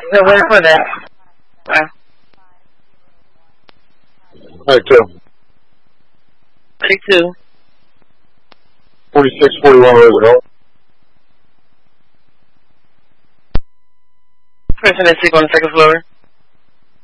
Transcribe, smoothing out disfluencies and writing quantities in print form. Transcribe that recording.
So wait for that. Wow. 32. 32. 46, 41, Roosevelt. Person that's sick on the second floor.